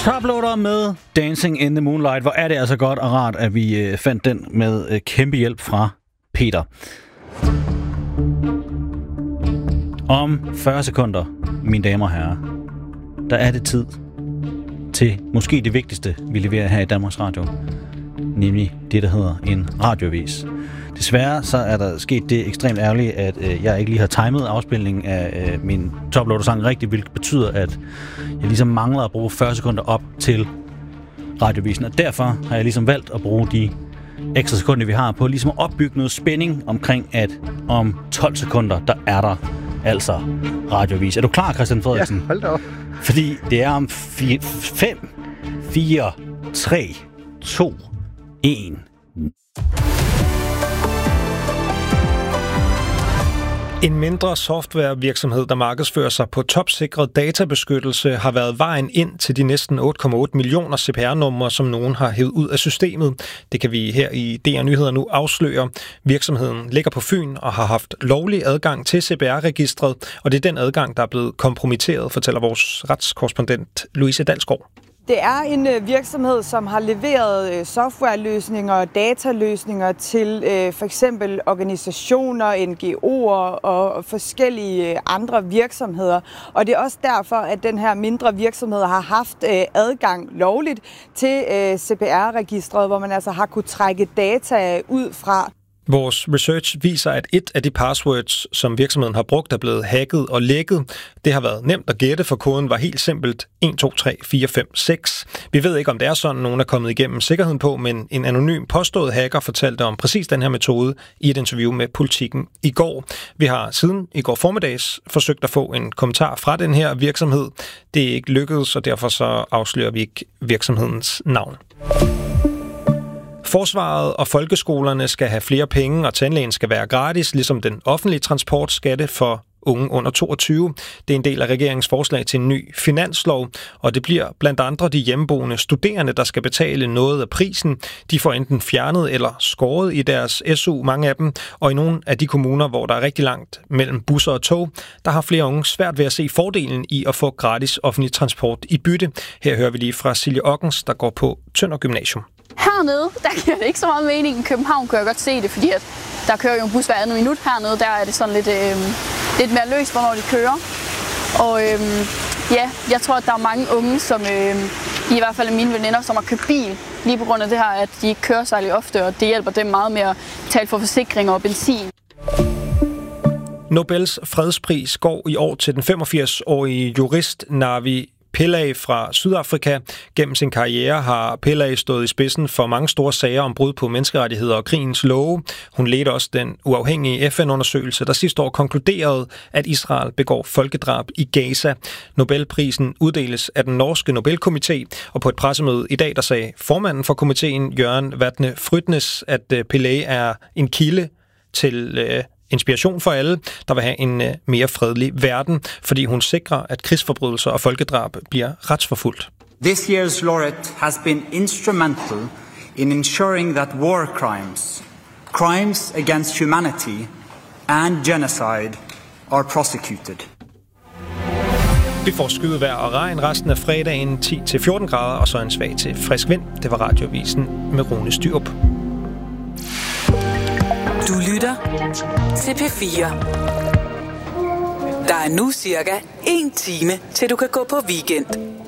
Toploader med Dancing in the Moonlight. Hvor er det altså godt og rart, at vi fandt den med kæmpe hjælp fra Peter. Om 40 sekunder, mine damer og herrer, der er det tid til måske det vigtigste, vi leverer her i Danmarks Radio. Nemlig det, der hedder en radioavis. Desværre så er der sket det ekstremt ærgerligt, at jeg ikke lige har timet afspilningen af min Toploader-sang rigtigt, hvilket betyder, at jeg ligesom mangler at bruge 40 sekunder op til radiovisen. Og derfor har jeg ligesom valgt at bruge de ekstra sekunder, vi har på ligesom at opbygge noget spænding omkring, at om 12 sekunder, der er der altså radioavis. Er du klar, Christian Frederiksen? Ja, hold da op. Fordi det er om 5, 4, 3, 2, 1... En mindre softwarevirksomhed, der markedsfører sig på topsikret databeskyttelse, har været vejen ind til de næsten 8,8 millioner CPR-numre, som nogen har hævet ud af systemet. Det kan vi her i DR Nyheder nu afsløre. Virksomheden ligger på Fyn og har haft lovlig adgang til CPR-registret, og det er den adgang, der er blevet kompromitteret, fortæller vores retskorrespondent Louise Dalsgaard. Det er en virksomhed, som har leveret softwareløsninger og dataløsninger til for eksempel organisationer, NGO'er og forskellige andre virksomheder. Og det er også derfor, at den her mindre virksomhed har haft adgang lovligt til CPR-registret, hvor man altså har kunnet trække data ud fra. Vores research viser, at et af de passwords, som virksomheden har brugt, er blevet hacket og lækket. Det har været nemt at gætte, for koden var helt simpelt 1, 2, 3, 4, 5, 6. Vi ved ikke, om det er sådan, nogen er kommet igennem sikkerheden på, men en anonym påstået hacker fortalte om præcis den her metode i et interview med Politiken i går. Vi har siden i går formiddags forsøgt at få en kommentar fra den her virksomhed. Det er ikke lykkedes, og derfor så afslører vi ikke virksomhedens navn. Forsvaret og folkeskolerne skal have flere penge, og tandlægen skal være gratis, ligesom den offentlige transport skal det for unge under 22. Det er en del af regeringens forslag til en ny finanslov, og det bliver blandt andre de hjemmeboende studerende, der skal betale noget af prisen. De får enten fjernet eller skåret i deres SU, mange af dem, og i nogle af de kommuner, hvor der er rigtig langt mellem busser og tog, der har flere unge svært ved at se fordelen i at få gratis offentlig transport i bytte. Her hører vi lige fra Silje Ockens, der går på Tønder Gymnasium. Hernede, der giver det ikke så meget mening. I København kan jeg godt se det, fordi at der kører jo en bus hver andet minut. Hernede, der er det sådan lidt mere løst, hvornår de kører. Og jeg tror, at der er mange unge, som i hvert fald mine veninder, som har købt bil, lige på grund af det her, at de ikke kører særlig ofte, og det hjælper dem meget med at betale for forsikringer og benzin. Nobels fredspris går i år til den 85-årige jurist Navi Pillay fra Sydafrika. Gennem sin karriere har Pillay stået i spidsen for mange store sager om brud på menneskerettigheder og krigens love. Hun ledte også den uafhængige FN-undersøgelse, der sidste år konkluderede, at Israel begår folkedrab i Gaza. Nobelprisen uddeles af den norske Nobelkomité, og på et pressemøde i dag, der sagde formanden for komiteen, Jørgen Vatne Frydnes, at Pillay er en kilde til inspiration for alle, der vil have en mere fredelig verden, fordi hun sikrer, at krigsforbrydelser og folkedrab bliver retsforfulgt. This year's laureate has been instrumental in ensuring that war crimes against humanity and genocide are prosecuted. Vi får skydevejr og regn resten af fredagen 10-14 grader, og så en svag til frisk vind. Det var Radioavisen med Rune Styrup. Du lytter til P4. Der er nu cirka 1 time, til du kan gå på weekend.